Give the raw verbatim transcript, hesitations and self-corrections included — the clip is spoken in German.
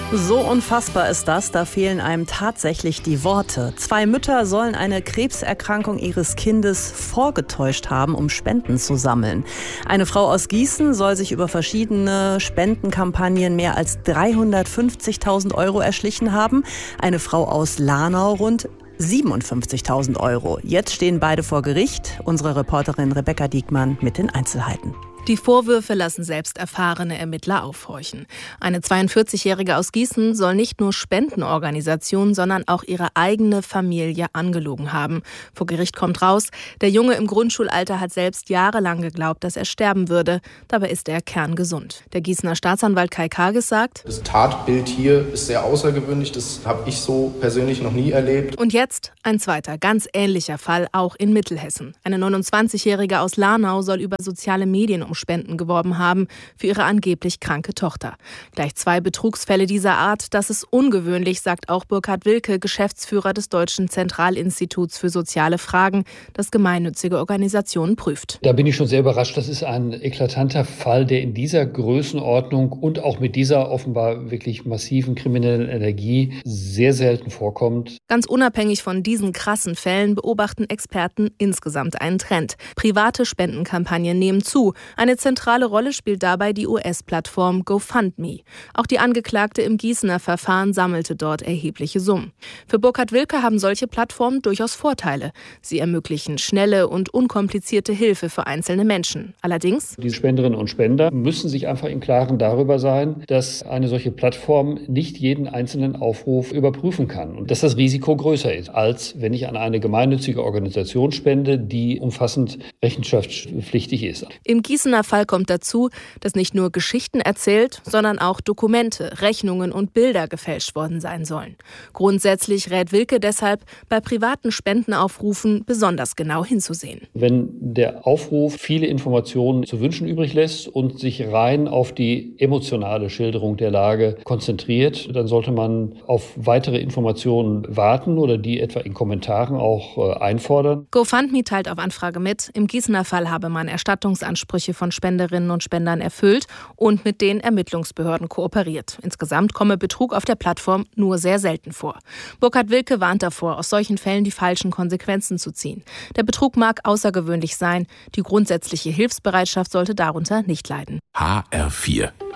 So unfassbar ist das, da fehlen einem tatsächlich die Worte. Zwei Mütter sollen eine Krebserkrankung ihres Kindes vorgetäuscht haben, um Spenden zu sammeln. Eine Frau aus Gießen soll sich über verschiedene Spendenkampagnen mehr als dreihundertfünfzigtausend Euro erschlichen haben. Eine Frau aus Lahnau rund siebenundfünfzigtausend Euro. Jetzt stehen beide vor Gericht. Unsere Reporterin Rebecca Diekmann mit den Einzelheiten. Die Vorwürfe lassen selbst erfahrene Ermittler aufhorchen. Eine zweiundvierzigjährige aus Gießen soll nicht nur Spendenorganisationen, sondern auch ihre eigene Familie angelogen haben. Vor Gericht kommt raus, der Junge im Grundschulalter hat selbst jahrelang geglaubt, dass er sterben würde. Dabei ist er kerngesund. Der Gießener Staatsanwalt Kai Kages sagt: Das Tatbild hier ist sehr außergewöhnlich. Das habe ich so persönlich noch nie erlebt. Und jetzt ein zweiter, ganz ähnlicher Fall, auch in Mittelhessen. Eine neunundzwanzigjährige aus Lahnau soll über soziale Medien um Spenden geworben haben für ihre angeblich kranke Tochter. Gleich zwei Betrugsfälle dieser Art, das ist ungewöhnlich, sagt auch Burkhard Wilke, Geschäftsführer des Deutschen Zentralinstituts für soziale Fragen, das gemeinnützige Organisationen prüft. Da bin ich schon sehr überrascht. Das ist ein eklatanter Fall, der in dieser Größenordnung und auch mit dieser offenbar wirklich massiven kriminellen Energie sehr selten vorkommt. Ganz unabhängig von diesen krassen Fällen beobachten Experten insgesamt einen Trend. Private Spendenkampagnen nehmen zu. Eine zentrale Rolle spielt dabei die U S-Plattform GoFundMe. Auch die Angeklagte im Gießener Verfahren sammelte dort erhebliche Summen. Für Burkhard Wilke haben solche Plattformen durchaus Vorteile. Sie ermöglichen schnelle und unkomplizierte Hilfe für einzelne Menschen. Allerdings: Die Spenderinnen und Spender müssen sich einfach im Klaren darüber sein, dass eine solche Plattform nicht jeden einzelnen Aufruf überprüfen kann und dass das Risiko größer ist, als wenn ich an eine gemeinnützige Organisation spende, die umfassend rechenschaftspflichtig ist. Im Gießener Fall kommt dazu, dass nicht nur Geschichten erzählt, sondern auch Dokumente, Rechnungen und Bilder gefälscht worden sein sollen. Grundsätzlich rät Wilke deshalb, bei privaten Spendenaufrufen besonders genau hinzusehen. Wenn der Aufruf viele Informationen zu wünschen übrig lässt und sich rein auf die emotionale Schilderung der Lage konzentriert, dann sollte man auf weitere Informationen warten oder die etwa in Kommentaren auch äh, einfordern. GoFundMe teilt auf Anfrage mit, im Gießener Fall habe man Erstattungsansprüche von Spenderinnen und Spendern erfüllt und mit den Ermittlungsbehörden kooperiert. Insgesamt komme Betrug auf der Plattform nur sehr selten vor. Burkhard Wilke warnt davor, aus solchen Fällen die falschen Konsequenzen zu ziehen. Der Betrug mag außergewöhnlich sein, die grundsätzliche Hilfsbereitschaft sollte darunter nicht leiden. H R vier